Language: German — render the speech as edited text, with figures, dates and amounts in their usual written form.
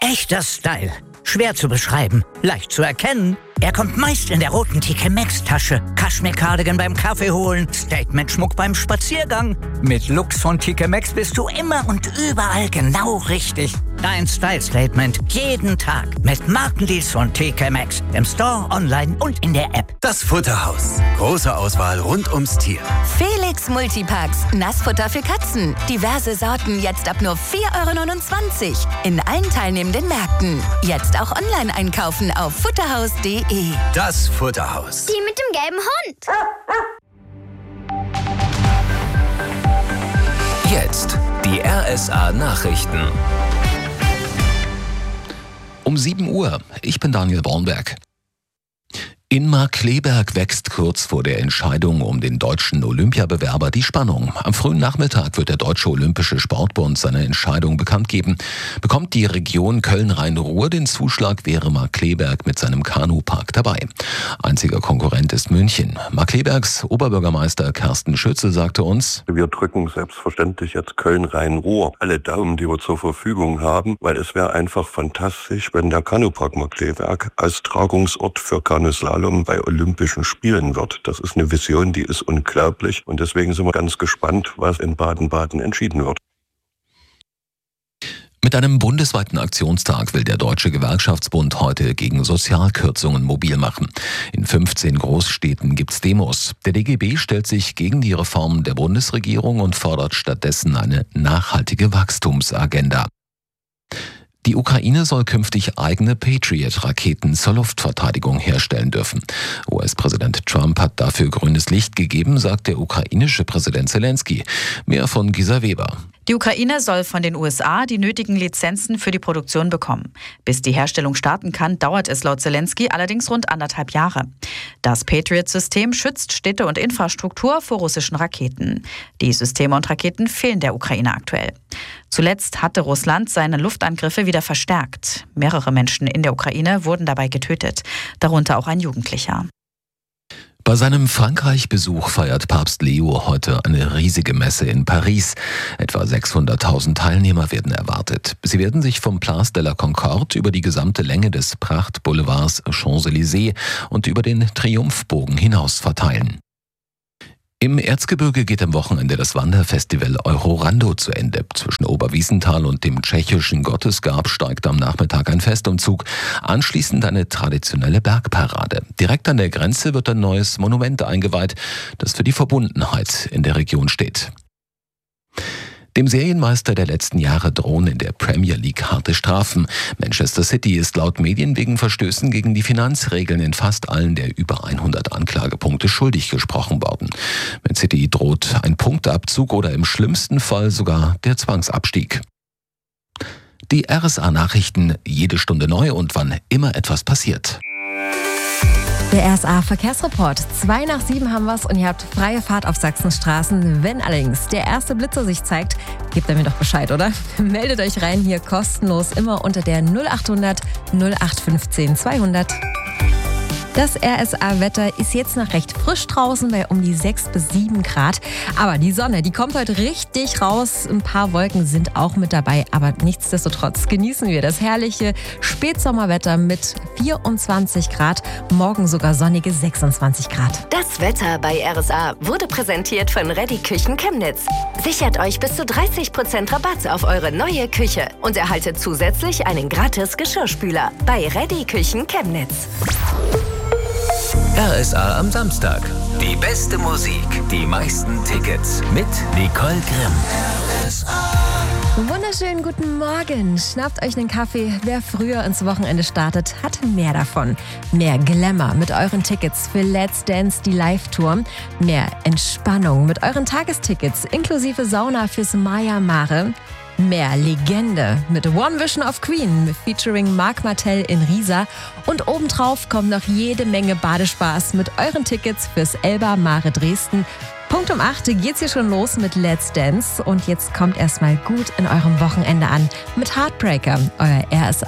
Echter Style. Schwer zu beschreiben, leicht zu erkennen. Er kommt meist in der roten TK Maxx-Tasche. Kaschmir-Cardigan beim Kaffee holen, Statement-Schmuck beim Spaziergang. Mit Looks von TK Maxx bist du immer und überall genau richtig. Dein Style-Statement jeden Tag mit Markendeals von TK Maxx. Im Store, online und in der App. Das Futterhaus. Große Auswahl rund ums Tier. Felix Multipacks. Nassfutter für Katzen. Diverse Sorten jetzt ab nur 4,29 € in allen teilnehmenden Märkten. Jetzt auch online einkaufen auf futterhaus.de. Das Futterhaus. Die mit dem gelben Hund. Jetzt die RSA-Nachrichten. Um 7 Uhr. Ich bin Daniel Bornberg. In Markkleeberg wächst kurz vor der Entscheidung um den deutschen Olympiabewerber die Spannung. Am frühen Nachmittag wird der Deutsche Olympische Sportbund seine Entscheidung bekannt geben. Bekommt die Region Köln-Rhein-Ruhr den Zuschlag, wäre Markkleeberg mit seinem Kanupark dabei. Einziger Konkurrent ist München. Markkleebergs Oberbürgermeister Carsten Schütze sagte uns: Wir drücken selbstverständlich jetzt Köln-Rhein-Ruhr alle Daumen, die wir zur Verfügung haben, weil es wäre einfach fantastisch, wenn der Kanupark Markkleeberg als Tragungsort für Kanuslalom bei Olympischen Spielen wird. Das ist eine Vision, die ist unglaublich, und deswegen sind wir ganz gespannt, was in Baden-Baden entschieden wird. Mit einem bundesweiten Aktionstag will der Deutsche Gewerkschaftsbund heute gegen Sozialkürzungen mobil machen. In 15 Großstädten gibt's Demos. Der DGB stellt sich gegen die Reformen der Bundesregierung und fordert stattdessen eine nachhaltige Wachstumsagenda. Die Ukraine soll künftig eigene Patriot-Raketen zur Luftverteidigung herstellen dürfen. US-Präsident Trump hat dafür grünes Licht gegeben, sagt der ukrainische Präsident Zelensky. Mehr von Gisa Weber. Die Ukraine soll von den USA die nötigen Lizenzen für die Produktion bekommen. Bis die Herstellung starten kann, dauert es laut Zelensky allerdings rund 1,5 Jahre. Das Patriot-System schützt Städte und Infrastruktur vor russischen Raketen. Die Systeme und Raketen fehlen der Ukraine aktuell. Zuletzt hatte Russland seine Luftangriffe wieder verstärkt. Mehrere Menschen in der Ukraine wurden dabei getötet, darunter auch ein Jugendlicher. Bei seinem Frankreich-Besuch feiert Papst Leo heute eine riesige Messe in Paris. Etwa 600.000 Teilnehmer werden erwartet. Sie werden sich vom Place de la Concorde über die gesamte Länge des Prachtboulevards Champs-Élysées und über den Triumphbogen hinaus verteilen. Im Erzgebirge geht am Wochenende das Wanderfestival Eurorando zu Ende. Zwischen Oberwiesenthal und dem tschechischen Gottesgab steigt am Nachmittag ein Festumzug. Anschließend eine traditionelle Bergparade. Direkt an der Grenze wird ein neues Monument eingeweiht, das für die Verbundenheit in der Region steht. Dem Serienmeister der letzten Jahre drohen in der Premier League harte Strafen. Manchester City ist laut Medien wegen Verstößen gegen die Finanzregeln in fast allen der über 100 Anklagepunkte schuldig gesprochen worden. Man City droht ein Punktabzug oder im schlimmsten Fall sogar der Zwangsabstieg. Die RSA-Nachrichten, jede Stunde neu und wann immer etwas passiert. Der RSA-Verkehrsreport. 6:02 haben wir's und ihr habt freie Fahrt auf Sachsens Straßen. Wenn allerdings der erste Blitzer sich zeigt, gebt ihr mir doch Bescheid, oder? Meldet euch rein hier kostenlos, immer unter der 0800 0815 200. Das RSA-Wetter ist jetzt noch recht frisch draußen bei um die 6 bis 7 Grad. Aber die Sonne, die kommt heute richtig raus. Ein paar Wolken sind auch mit dabei. Aber nichtsdestotrotz genießen wir das herrliche Spätsommerwetter mit 24 Grad. Morgen sogar sonnige 26 Grad. Das Wetter bei RSA wurde präsentiert von Reddy Küchen Chemnitz. Sichert euch bis zu 30% Rabatt auf eure neue Küche und erhaltet zusätzlich einen gratis Geschirrspüler bei Reddy Küchen Chemnitz. RSA am Samstag. Die beste Musik, die meisten Tickets mit Nicole Grimm. Wunderschönen guten Morgen. Schnappt euch einen Kaffee. Wer früher ins Wochenende startet, hat mehr davon. Mehr Glamour mit euren Tickets für Let's Dance, die Live-Tour. Mehr Entspannung mit euren Tagestickets inklusive Sauna fürs Maya Mare. Mehr Legende mit One Vision of Queen featuring Marc Martel in Riesa. Und obendrauf kommt noch jede Menge Badespaß mit euren Tickets fürs Elba Mare Dresden. Punkt um 8 geht's hier schon los mit Let's Dance. Und jetzt kommt erstmal gut in eurem Wochenende an mit Heartbreaker, euer RSA